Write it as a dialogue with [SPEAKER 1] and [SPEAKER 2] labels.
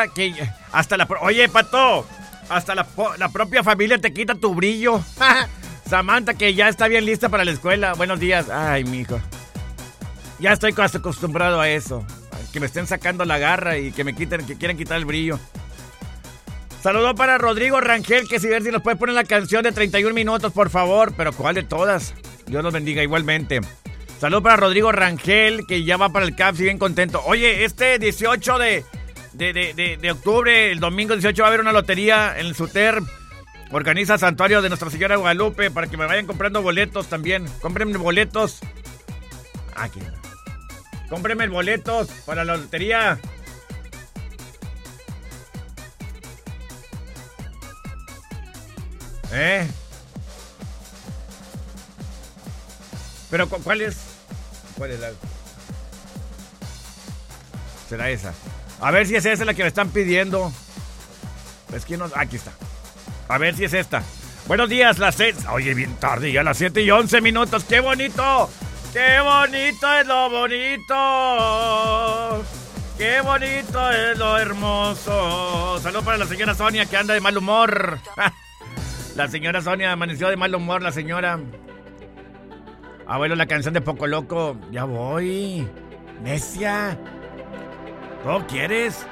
[SPEAKER 1] Samantha, que hasta Oye, Pato, hasta la propia familia te quita tu brillo. Samantha, que ya está bien lista para la escuela. Buenos días. Ay, mijo. Ya estoy acostumbrado a eso. Que me estén sacando la garra y que quieren quitar el brillo. Saludo para Rodrigo Rangel, que si nos puede poner la canción de 31 minutos, por favor. Pero ¿cuál de todas? Dios los bendiga igualmente. Saludo para Rodrigo Rangel, que ya va para el CAPS y bien contento. Oye, este 18 de octubre, el domingo 18, va a haber una lotería en el Suter. Organiza Santuario de Nuestra Señora de Guadalupe para que me vayan comprando boletos también. Cómprenme boletos. Aquí. Cómprenme boletos para la lotería. Pero ¿cuál es? ¿Cuál es la? ¿Será esa? A ver si es esa la que me están pidiendo. Es que no. Aquí está. A ver si es esta. Buenos días, las 6. Oye, bien tarde, ya las 7:11 minutos. ¡Qué bonito! ¡Qué bonito es lo bonito! ¡Qué bonito es lo hermoso! Saludos para la señora Sonia, que anda de mal humor. La señora Sonia amaneció de mal humor, la señora. Abuelo, la canción de Poco Loco. Ya voy. Necia. ¿Todo quieres?